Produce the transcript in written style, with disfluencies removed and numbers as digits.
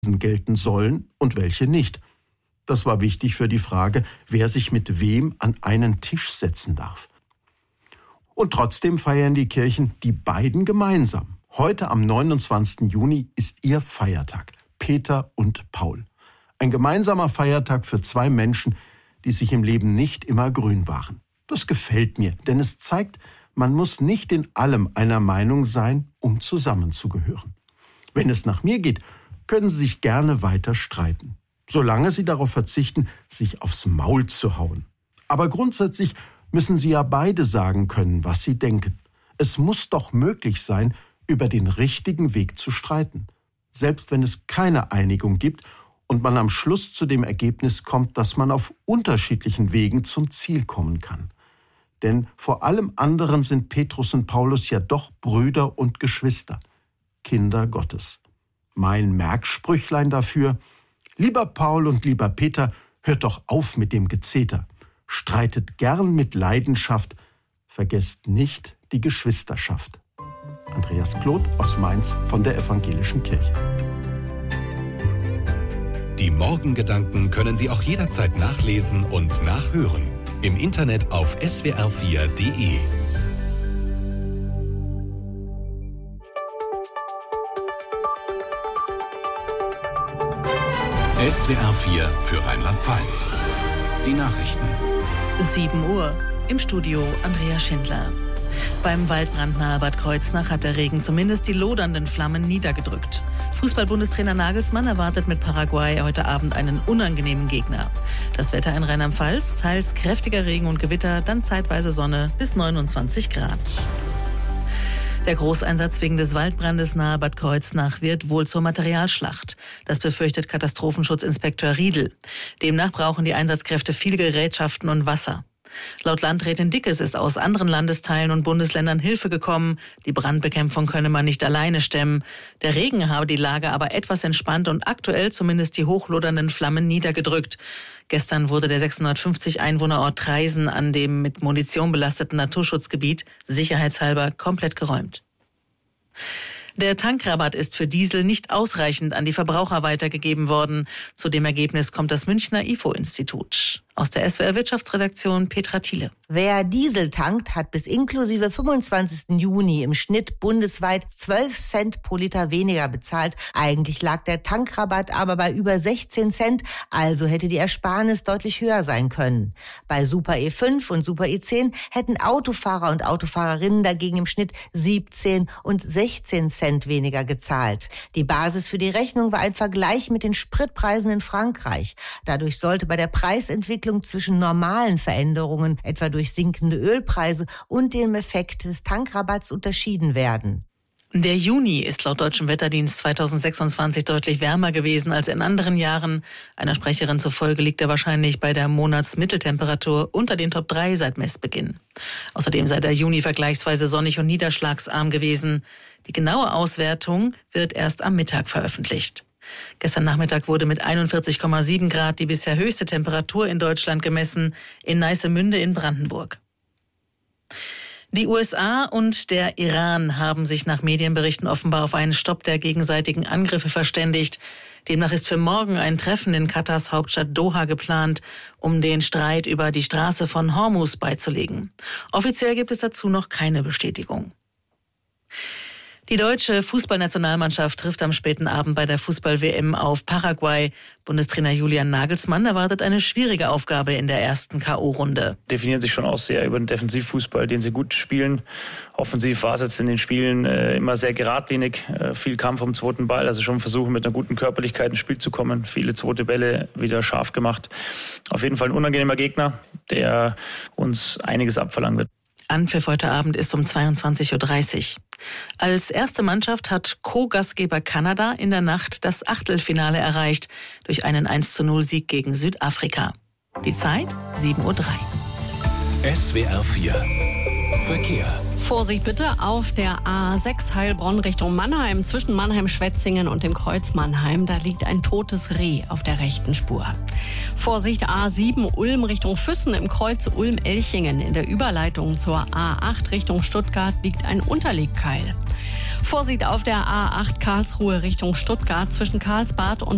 gelten sollen und welche nicht. Das war wichtig für die Frage, wer sich mit wem an einen Tisch setzen darf. Und trotzdem feiern die Kirchen die beiden gemeinsam. Heute am 29. Juni ist ihr Feiertag, Peter und Paul. Ein gemeinsamer Feiertag für zwei Menschen, die sich im Leben nicht immer grün waren. Das gefällt mir, denn es zeigt, man muss nicht in allem einer Meinung sein, um zusammenzugehören. Wenn es nach mir geht, können Sie sich gerne weiter streiten, solange Sie darauf verzichten, sich aufs Maul zu hauen. Aber grundsätzlich müssen Sie ja beide sagen können, was Sie denken. Es muss doch möglich sein, über den richtigen Weg zu streiten, selbst wenn es keine Einigung gibt und man am Schluss zu dem Ergebnis kommt, dass man auf unterschiedlichen Wegen zum Ziel kommen kann. Denn vor allem anderen sind Petrus und Paulus ja doch Brüder und Geschwister, Kinder Gottes. Mein Merksprüchlein dafür: Lieber Paul und lieber Peter, hört doch auf mit dem Gezeter. Streitet gern mit Leidenschaft, vergesst nicht die Geschwisterschaft. Andreas Kloth aus Mainz von der Evangelischen Kirche. Die Morgengedanken können Sie auch jederzeit nachlesen und nachhören. Im Internet auf swr4.de. SWR4 für Rheinland-Pfalz. Die Nachrichten. 7 Uhr. Im Studio Andrea Schindler. Beim Waldbrand nahe Bad Kreuznach hat der Regen zumindest die lodernden Flammen niedergedrückt. Fußball-Bundestrainer Nagelsmann erwartet mit Paraguay heute Abend einen unangenehmen Gegner. Das Wetter in Rheinland-Pfalz: teils kräftiger Regen und Gewitter, dann zeitweise Sonne bis 29 Grad. Der Großeinsatz wegen des Waldbrandes nahe Bad Kreuznach wird wohl zur Materialschlacht. Das befürchtet Katastrophenschutzinspektor Riedel. Demnach brauchen die Einsatzkräfte viele Gerätschaften und Wasser. Laut Landrätin Dickes ist aus anderen Landesteilen und Bundesländern Hilfe gekommen. Die Brandbekämpfung könne man nicht alleine stemmen. Der Regen habe die Lage aber etwas entspannt und aktuell zumindest die hochlodernden Flammen niedergedrückt. Gestern wurde der 650 Einwohnerort Traisen an dem mit Munition belasteten Naturschutzgebiet sicherheitshalber komplett geräumt. Der Tankrabatt ist für Diesel nicht ausreichend an die Verbraucher weitergegeben worden. Zu dem Ergebnis kommt das Münchner IFO-Institut. Aus der SWR-Wirtschaftsredaktion Petra Thiele. Wer Diesel tankt, hat bis inklusive 25. Juni im Schnitt bundesweit 12 Cent pro Liter weniger bezahlt. Eigentlich lag der Tankrabatt aber bei über 16 Cent, also hätte die Ersparnis deutlich höher sein können. Bei Super E5 und Super E10 hätten Autofahrer und Autofahrerinnen dagegen im Schnitt 17 und 16 Cent weniger gezahlt. Die Basis für die Rechnung war ein Vergleich mit den Spritpreisen in Frankreich. Dadurch sollte bei der Preisentwicklung zwischen normalen Veränderungen, etwa durch sinkende Ölpreise, und dem Effekt des Tankrabatts unterschieden werden. Der Juni ist laut Deutschem Wetterdienst 2026 deutlich wärmer gewesen als in anderen Jahren. Einer Sprecherin zufolge liegt er wahrscheinlich bei der Monatsmitteltemperatur unter den Top 3 seit Messbeginn. Außerdem sei der Juni vergleichsweise sonnig und niederschlagsarm gewesen. Die genaue Auswertung wird erst am Mittag veröffentlicht. Gestern Nachmittag wurde mit 41,7 Grad die bisher höchste Temperatur in Deutschland gemessen, in Neissemünde in Brandenburg. Die USA und der Iran haben sich nach Medienberichten offenbar auf einen Stopp der gegenseitigen Angriffe verständigt. Demnach ist für morgen ein Treffen in Katars Hauptstadt Doha geplant, um den Streit über die Straße von Hormuz beizulegen. Offiziell gibt es dazu noch keine Bestätigung. Die deutsche Fußballnationalmannschaft trifft am späten Abend bei der Fußball-WM auf Paraguay. Bundestrainer Julian Nagelsmann erwartet eine schwierige Aufgabe in der ersten K.O.-Runde. Definieren sich schon aus sehr über den Defensivfußball, den sie gut spielen. Offensiv war es jetzt in den Spielen immer sehr geradlinig, viel Kampf um den zweiten Ball, also schon versuchen mit einer guten Körperlichkeit ins Spiel zu kommen. Viele zweite Bälle wieder scharf gemacht. Auf jeden Fall ein unangenehmer Gegner, der uns einiges abverlangen wird. Anpfiff heute Abend ist um 22.30 Uhr. Als erste Mannschaft hat Co-Gastgeber Kanada in der Nacht das Achtelfinale erreicht durch einen 1:0-Sieg gegen Südafrika. Die Zeit 7:03 Uhr. SWR4 Verkehr. Vorsicht bitte auf der A6 Heilbronn Richtung Mannheim. Zwischen Mannheim-Schwetzingen und dem Kreuz Mannheim, da liegt ein totes Reh auf der rechten Spur. Vorsicht A7 Ulm Richtung Füssen im Kreuz Ulm-Elchingen. In der Überleitung zur A8 Richtung Stuttgart liegt ein Unterlegkeil. Vorsicht auf der A8 Karlsruhe Richtung Stuttgart zwischen Karlsbad und